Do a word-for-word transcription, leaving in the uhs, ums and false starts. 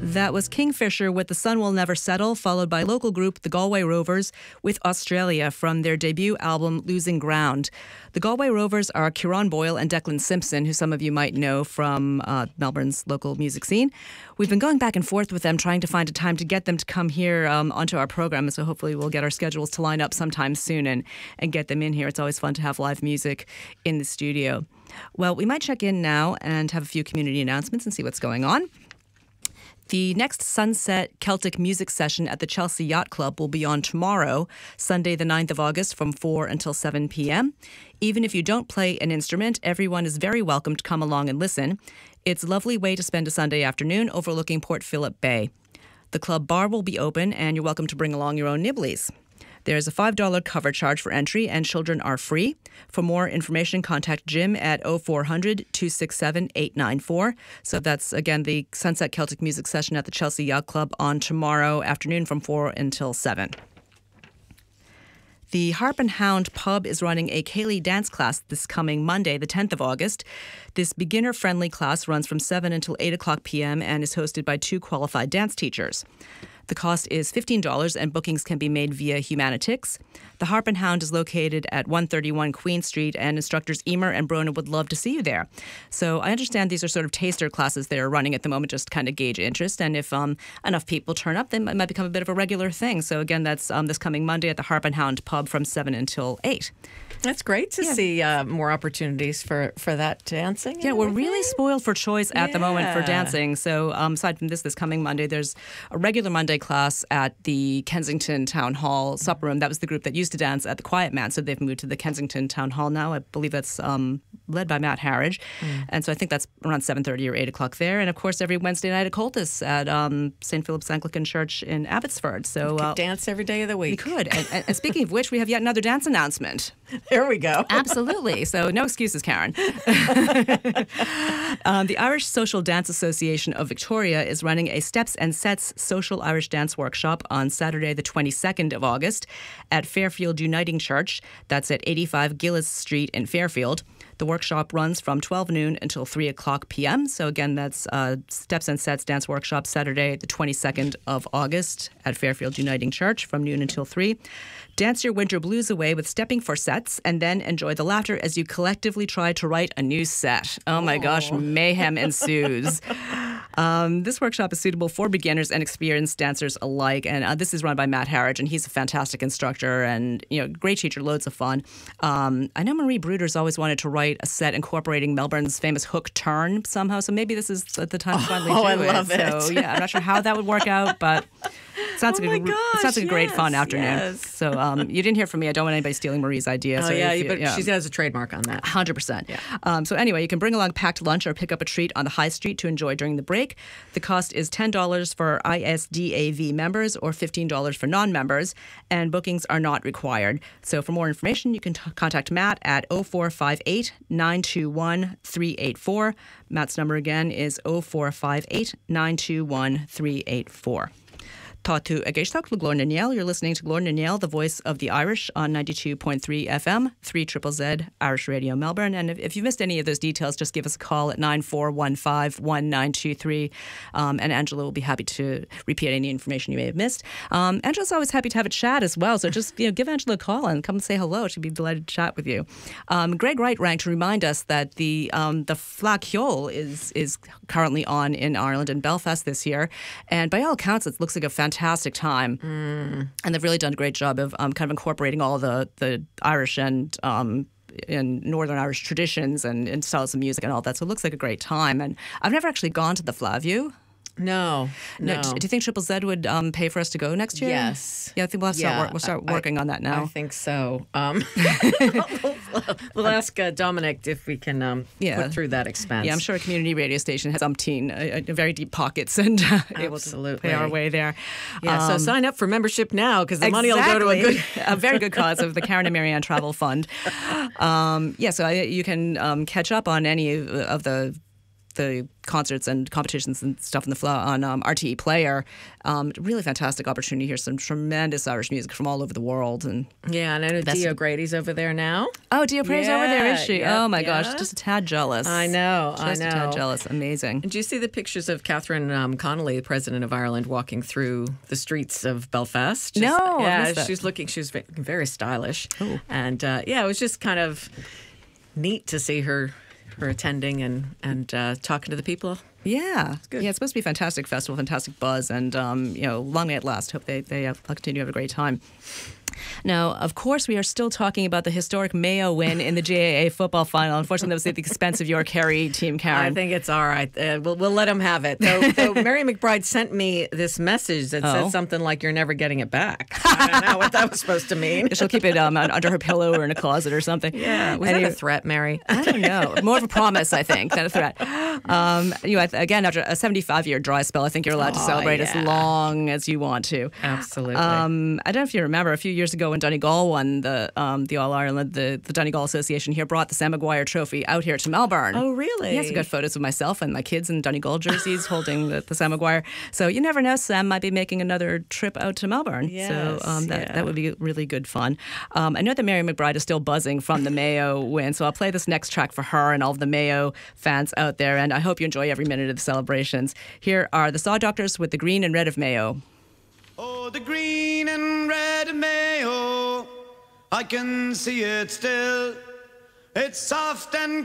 That was Kingfisher with The Sun Will Never Settle, followed by local group The Galway Rovers with Australia from their debut album Losing Ground. The Galway Rovers are Kieran Boyle and Declan Simpson, who some of you might know from uh, Melbourne's local music scene. We've been going back and forth with them, trying to find a time to get them to come here um, onto our program, so hopefully we'll get our schedules to line up sometime soon and, and get them in here. It's always fun to have live music in the studio. Well, we might check in now and have a few community announcements and see what's going on. The next Sunset Celtic music session at the Chelsea Yacht Club will be on tomorrow, Sunday the ninth of August from four until seven p.m. Even if you don't play an instrument, everyone is very welcome to come along and listen. It's a lovely way to spend a Sunday afternoon overlooking Port Phillip Bay. The club bar will be open and you're welcome to bring along your own nibblies. There's a five dollars cover charge for entry and children are free. For more information, contact Jim at oh four hundred, two six seven, eight nine four. So that's, again, the Sunset Celtic Music Session at the Chelsea Yacht Club on tomorrow afternoon from four until seven. The Harp and Hound Pub is running a Ceilidh dance class this coming Monday, the tenth of August. This beginner-friendly class runs from seven until eight o'clock p.m. and is hosted by two qualified dance teachers. The cost is fifteen dollars and bookings can be made via Humanitix. The Harp and Hound is located at one thirty-one Queen Street, and instructors Emer and Brona would love to see you there. So I understand these are sort of taster classes they're running at the moment, just to kind of gauge interest. And if um, enough people turn up, then it might become a bit of a regular thing. So again, that's um, this coming Monday at the Harp and Hound Pub from seven until eight. That's great to yeah. see uh, more opportunities for, for that dancing. Yeah, we're really spoiled for choice at yeah. the moment for dancing. So um, aside from this, this coming Monday, there's a regular Monday class at the Kensington Town Hall supper room. That was the group that used to dance at the Quiet Man, so they've moved to the Kensington Town Hall now. I believe that's um, led by Matt Harridge. Mm. And so I think that's around seven thirty or eight o'clock there. And of course, every Wednesday night at Cultus at um, Saint Philip's Anglican Church in Abbotsford. So we could uh, dance every day of the week. We could. and, and, and speaking of which, we have yet another dance announcement. There we go. Absolutely. So no excuses, Karen. um, the Irish Social Dance Association of Victoria is running a Steps and Sets Social Irish Dance Workshop on Saturday, the twenty-second of August at Fairfield Uniting Church. That's at eighty-five Gillis Street in Fairfield. The workshop runs from twelve noon until three o'clock p.m. So again, that's uh, Steps and Sets Dance Workshop Saturday, the twenty-second of August at Fairfield Uniting Church from noon until three. Dance your winter blues away with stepping for sets and then enjoy the laughter as you collectively try to write a new set. Oh my Aww. gosh, mayhem ensues. Um, this workshop is suitable for beginners and experienced dancers alike, and uh, this is run by Matt Harridge, and he's a fantastic instructor and, you know, great teacher, loads of fun. Um, I know Marie Bruder's always wanted to write a set incorporating Melbourne's famous hook turn somehow, so maybe this is at the time to finally oh, do I it. love it. So yeah, I'm not sure how that would work out, but it sounds oh like a, gosh, it sounds like a great yes, fun afternoon. Yes. So um, you didn't hear from me. I don't want anybody stealing Marie's idea. Oh so yeah, you, but yeah. she has a trademark on that. one hundred percent. Yeah. Um, so anyway, you can bring along packed lunch or pick up a treat on the high street to enjoy during the break. The cost is ten dollars for I S D A V members or fifteen dollars for non-members, and bookings are not required. So for more information, you can t- contact Matt at oh four five eight, nine two one, three eight four. Matt's number again is oh four five eight, nine two one, three eight four. Tá tú a géisteach le Glór na Néal. You're listening to Glór na Néal, the voice of the Irish, on ninety-two point three F M, three Z Z Z, Irish Radio Melbourne. And if, if you missed any of those details, just give us a call at nine four one five, one nine two three, um, and Angela will be happy to repeat any information you may have missed. Um, Angela's always happy to have a chat as well, so just you know, give Angela a call and come and say hello. She'd be delighted to chat with you. Um, Greg Wright rang to remind us that the um, the Fleadh Cheoil is is currently on in Ireland in Belfast this year, and by all accounts, it looks like a fantastic Fantastic time, mm. and they've really done a great job of um, kind of incorporating all the the Irish and um, in Northern Irish traditions and, and styles of music and all that. So it looks like a great time. And I've never actually gone to the Fleadh. Have you? No, no. no. Do you think Triple Z would um, pay for us to go next year? Yes. Yeah, I think we'll, have to yeah, start, work, we'll start working I, on that now. I think so. Um, we'll ask uh, Dominic if we can um, yeah. put through that expense. Yeah, I'm sure a community radio station has umpteen, uh, uh, very deep pockets and uh, able to pay our way there. Yeah, um, so sign up for membership now because the exactly. money will go to a good... a very good cause of the Karen and Marianne Travel Fund. Um, yeah, so I, you can um, catch up on any of, of the the concerts and competitions and stuff in the Fla on um, R T E Player. Um, really fantastic opportunity to hear some tremendous Irish music from all over the world. And yeah, and I know Best- Dio Grady's over there now. oh, Dio Prair's over there, is she? Yeah, oh my yeah. gosh, just a tad jealous. I know, just I a know. tad jealous. Amazing. Did you see the pictures of Catherine um, Connolly, the president of Ireland, walking through the streets of Belfast? Just- No, I yeah, missed that. she was looking. She was ve- very stylish, Oh. and uh, yeah, it was just kind of neat to see her, her attending and and uh, talking to the people. Yeah, good. yeah. It's supposed to be a fantastic festival, fantastic buzz, and um, you know, long may it last. Hope they they uh, continue to have a great time. Now, of course, we are still talking about the historic Mayo win in the G A A football final. Unfortunately, that was at the expense of your Kerry team, Karen. I think it's all right. Uh, we'll, we'll let them have it. Though, though Mary McBride sent me this message that Oh. said something like, "You're never getting it back." I don't know what that was supposed to mean. She'll keep it um, under her pillow or in a closet or something. Yeah, was Anyway, that a threat, Mary? I don't know. More of a promise, I think, than a threat. Um, you know, again, after a seventy-five-year dry spell, I think you're allowed to Oh, celebrate yeah. as long as you want to. Absolutely. Um, I don't know if you remember a few years ago when Donegal won the um, the All Ireland, the, the Donegal Association here brought the Sam Maguire Trophy out here to Melbourne. Oh, really? Yes, I got photos of myself and my kids in Donegal jerseys holding the, the Sam Maguire. So you never know, Sam might be making another trip out to Melbourne. Yes, so um, that yeah. that would be really good fun. Um, I know that Mary McBride is still buzzing from the Mayo win, so I'll play this next track for her and all of the Mayo fans out there, and I hope you enjoy every minute of the celebrations. Here are the Saw Doctors with the Green and Red of Mayo. Oh, the green and red Mayo, I can see it still. It's soft and